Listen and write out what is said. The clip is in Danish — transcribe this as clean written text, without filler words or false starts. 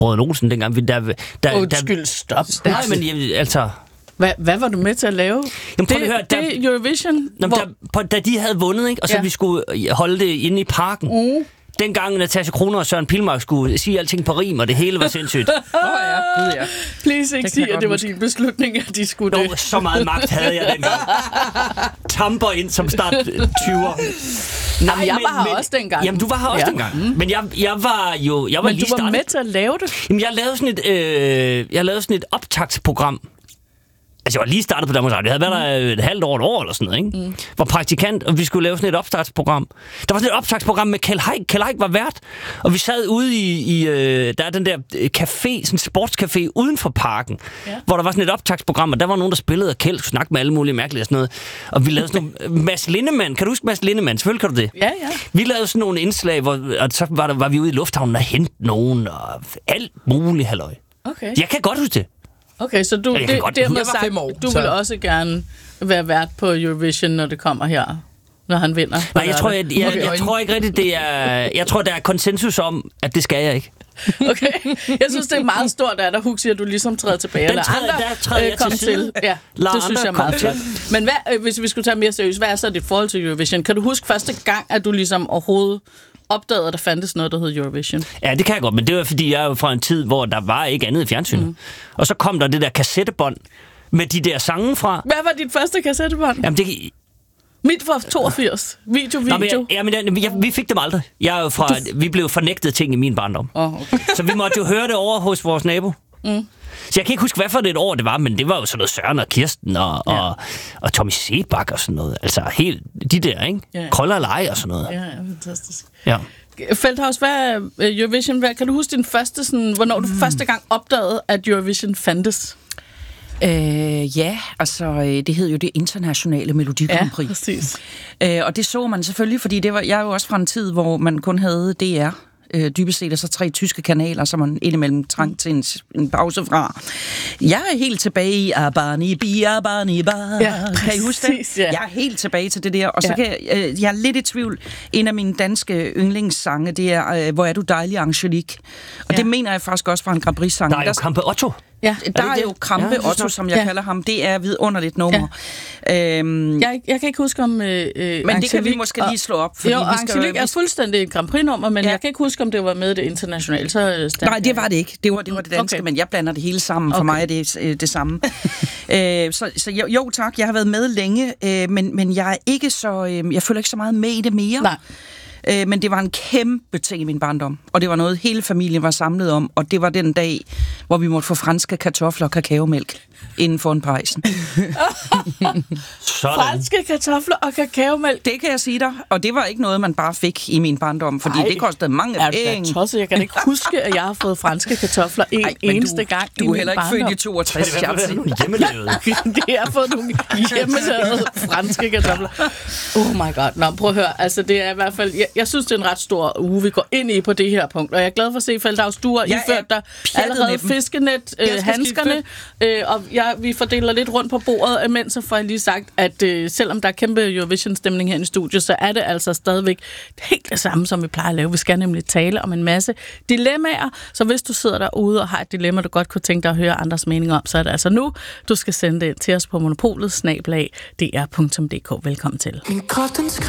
Brødrene Olsen dengang. Undskyld, stop. Nej, men altså... Hvad var du med til at lave? Jamen, prøv at høre, det Eurovision? Da de havde vundet, ikke? Og så vi skulle holde det inde i parken. Dengang Natasja Crone og Søren Pilmark skulle sige alting på rim, og det hele var sindssygt. Ja. Please ikke sige, at det var din beslutning, at de skulle det. Så meget magt havde jeg dengang. Tamper ind som start 20'er. Nej, jeg var her også dengang. Jamen, du var her også dengang. Men jeg var lige startet. Men du var med til at lave det? Jamen, jeg lavede sådan et optagsprogram. Altså, jeg var lige startet på Danmarks Radio. Jeg havde været der et halvt år, et år eller sådan noget, ikke? Var praktikant, og vi skulle lave sådan et opstartsprogram. Der var sådan et opstartsprogram med Kjeld Haik. Kjeld Haik var vært, og vi sad ude i der er den der café, sådan en sportscafé uden for parken, hvor der var sådan et optagsprogram, og der var nogen, der spillede, og Kjeld skulle snakke med alle mulige mærkelige og sådan noget. Og vi lavede sådan nogle... Mads Lindemann, kan du huske Mads Lindemann? Selvfølgelig kan du det. Ja. Vi lavede sådan nogle indslag, og så var vi ude i lufthavnen og hentede nogen, og alt muligt halløj. Okay. Jeg kan godt huske det. Okay, så du dermed sagt, 5 år, du vil også gerne være vært på Eurovision, når det kommer her, når han vinder. Nej, jeg tror ikke rigtigt, det er... Jeg tror, der er konsensus om, at det skal jeg ikke. Okay, jeg synes, det er meget stort, at der Huxi, at du ligesom træder tilbage. Der træder jeg til side. Ja, det synes jeg er meget fedt. Men hvis vi skulle tage mere seriøst, hvad er så dit forhold til Eurovision? Kan du huske første gang, at du ligesom overhovedet opdagede, at der fandtes noget, der hed Eurovision? Ja, det kan jeg godt, men det var, fordi jeg er jo fra en tid, hvor der var ikke andet i fjernsynet. Og så kom der det der kassettebånd med de der sange fra. Hvad var dit første kassettebånd? Jamen, det... Mit fra 82. Video. Vi fik dem aldrig. Vi blev fornægtet ting i min barndom. Okay. Så vi måtte jo høre det over hos vores nabo. Så jeg kan ikke huske, hvad for et år det var, men det var jo sådan noget Søren og Kirsten og Tommy Sebak og sådan noget. Altså helt de der, ikke? Ja. Krøller og Leje og sådan noget. Ja, fantastisk. Ja. Feldhaus, hvad Eurovision, kan du huske din første, sådan, hvornår du første gang opdagede, at Eurovision fandtes? Det hed jo det internationale Melodi Grand Prix. Ja, præcis. Og det så man selvfølgelig, fordi jeg er jo også fra en tid, hvor man kun havde DR. Dybest set er så 3 tyske kanaler, som man indimellem trængte til en pause fra. Jeg er helt tilbage i Abani Ba. Kan I huske det? Ja. Jeg er helt tilbage til det der. Og så kan jeg er lidt i tvivl. En af mine danske yndlingssange, det er Hvor er du dejlig, Angelique. Og det mener jeg faktisk også fra en Grand Prix-sang. Der er jo Kampe Otto. Ja, der er jo Krampe Otto, som jeg kalder ham. Det er vidunderligt nummer. Jeg kan ikke huske om men det kan vi måske lige slå op. Fordi Angelique er fuldstændig et Grand Prix-nummer, men jeg kan ikke huske, om det var med det internationale. Nej, det var det ikke. Det var det danske, men jeg blander det hele sammen. For mig er det det samme. Så jo tak, jeg har været med længe, men jeg er ikke så... jeg føler ikke så meget med i det mere. Nej. Men det var en kæmpe ting i min barndom, og det var noget, hele familien var samlet om, og det var den dag, hvor vi måtte få franske kartofler og kakaomælk inden for en pejsen. Franske kartofler og kakaomælk? Det kan jeg sige dig, og det var ikke noget, man bare fik i min barndom, fordi det kostede mange penge. Jeg kan ikke huske, at jeg har fået franske kartofler eneste gang i min barndom. Du er heller ikke født i 62, Schatzi. Det er fået nogle hjemmelavede franske kartofler. Oh my god. Nå, prøv at høre. Altså, det er i hvert fald... Jeg synes, det er en ret stor uge, vi går ind i på det her punkt, og jeg er glad for at se, Feldhaus, du har iført dig allerede fiskenet, handskerne, og vi fordeler lidt rundt på bordet, men så får jeg lige sagt, at selvom der er kæmpe Eurovision-stemning her i studiet, så er det altså stadigvæk helt det samme, som vi plejer at lave. Vi skal nemlig tale om en masse dilemmaer, så hvis du sidder derude og har et dilemma, du godt kunne tænke dig at høre andres mening om, så er det altså nu, du skal sende det til os på monopolet @dr.dk. Velkommen til.